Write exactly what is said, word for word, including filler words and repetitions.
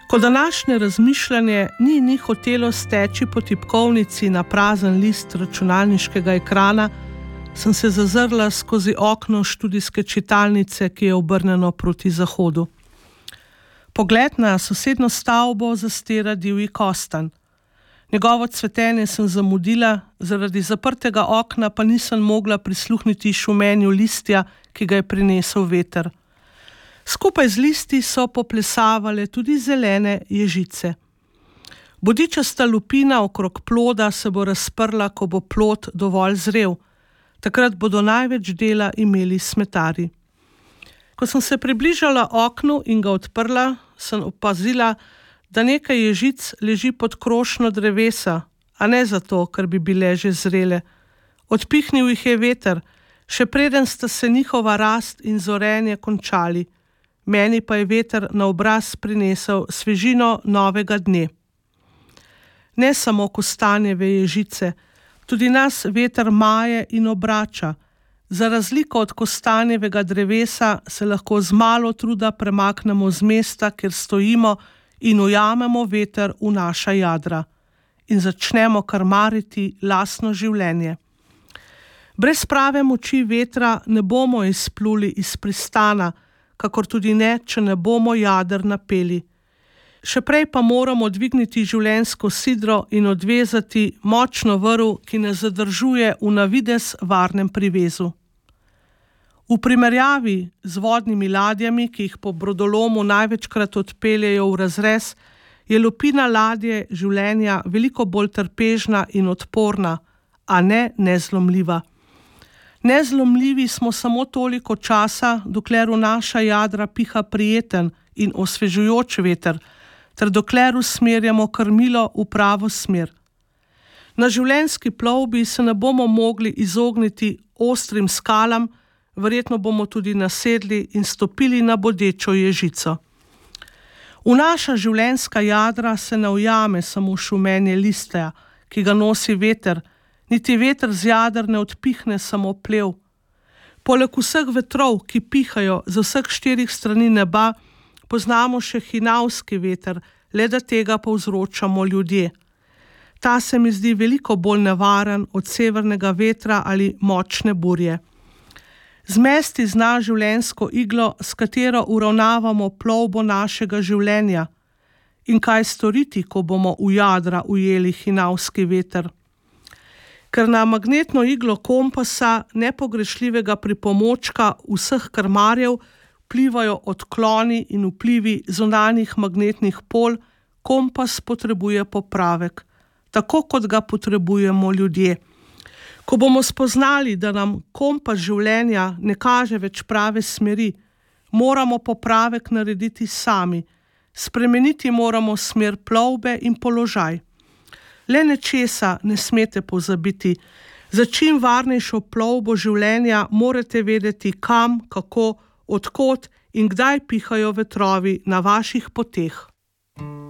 Ko današnje razmišljanje ni ni hotelo steči po tipkovnici na prazen list računalniškega ekrana, sem se zazrla skozi okno študijske čitalnice, ki je obrnjeno proti zahodu. Pogled na sosedno stavbo zastira divji kostanj. Njegovo cvetenje sem zamudila, zaradi zaprtega okna pa nisem mogla prisluhniti šumenju listja, ki ga je prinesel veter. Skupaj z listi so poplesavale tudi zelene ježice. Bodičasta lupina okrog ploda se bo razprla, ko bo plod dovolj zrel. Takrat bodo največ dela imeli smetari. Ko sem se približala oknu in ga odprla, sem opazila, da nekaj ježic leži pod krošnjo drevesa, a ne zato, ker bi bile že zrele. Odpihnil jih je veter, še preden sta se njihova rast in zorenje končali. Meni pa je veter na obraz prinesel svežino novega dne. Ne samo kostanjeve ježice, tudi nas veter maje in obrača. Za razliko od kostanjevega drevesa se lahko z malo truda premaknemo z mesta, kjer stojimo, in ujamemo veter v naša jadra in začnemo krmariti lastno življenje. Brez prave moči vetra ne bomo izpluli iz pristana, kakor tudi ne, če ne bomo jader napeli. Še prej pa moramo dvigniti življenjsko sidro in odvezati močno vrv, ki nas zadržuje v navidez varnem privezu. V primerjavi z vodnimi ladjami, ki jih po brodolomu največkrat odpeljejo v razrez, je lupina ladje življenja veliko bolj trpežna in odporna, a ne nezlomljiva. Nezlomljivi smo samo toliko časa, dokler v naša jadra piha prijeten in osvežujoč veter, ter dokler usmerjamo krmilo v pravo smer. Na življenjski plovbi se ne bomo mogli izogniti ostrim skalam, verjetno bomo tudi nasedli in stopili na bodečo ježico. V naša življenjska jadra se ne ujame samo šumenje listja, ki ga nosi veter, niti veter z jader ne odpihne samo plev. Poleg vseh vetrov, ki pihajo z vseh štirih strani neba, poznamo še hinavski veter, le da tega povzročamo ljudje. Ta se mi zdi veliko bolj nevaren od severnega vetra ali močne burje. Zmesti zna življenjsko iglo, s katero uravnavamo plovbo našega življenja. In kaj storiti, ko bomo v jadra ujeli hinavski veter? Ker na magnetno iglo kompasa, nepogrešljivega pripomočka vseh krmarjev, vplivajo odkloni in vplivi zunanjih magnetnih polj, kompas potrebuje popravek, tako kot ga potrebujemo ljudje. Ko bomo spoznali, da nam kompas življenja ne kaže več prave smeri, moramo popravek narediti sami, spremeniti moramo smer plovbe in položaj. Le nečesa ne smete pozabiti. Za čim varnejšo plovbo življenja morate vedeti, kam, kako, od kod in kdaj pihajo vetrovi na vaših poteh.